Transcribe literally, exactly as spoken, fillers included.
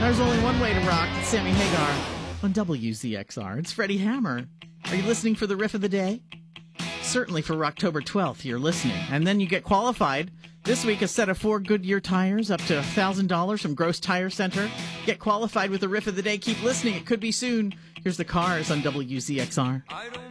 There's only one way to rock. It's Sammy Hagar on W Z X R. It's Freddie Hammer. Are you listening for the riff of the day? Certainly for October twelfth, you're listening. And then you get qualified. This week, a set of four Goodyear tires up to one thousand dollars from Gross Tire Center. Get qualified with the riff of the day. Keep listening. It could be soon. Here's the Cars on W Z X R. I don't